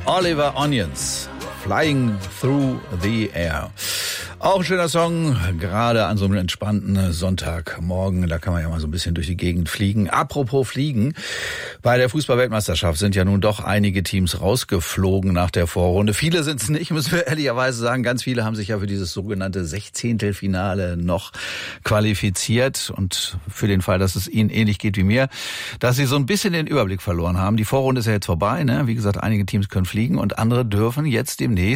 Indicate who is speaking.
Speaker 1: Oliver Onions, Flying Through the Air. Auch ein schöner Song, gerade an so einem entspannten Sonntagmorgen. Da kann man ja mal so ein bisschen durch die Gegend fliegen. Apropos Fliegen, bei der Fußball-Weltmeisterschaft sind ja nun doch einige Teams rausgeflogen nach der Vorrunde. Viele sind es nicht, müssen wir ehrlicherweise sagen. Ganz viele haben sich ja für dieses sogenannte Sechzehntelfinale noch qualifiziert. Und für den Fall, dass es Ihnen ähnlich geht wie mir, dass Sie so ein bisschen den Überblick verloren haben. Die Vorrunde ist ja jetzt vorbei, ne? Wie gesagt, einige Teams können fliegen und andere dürfen jetzt demnächst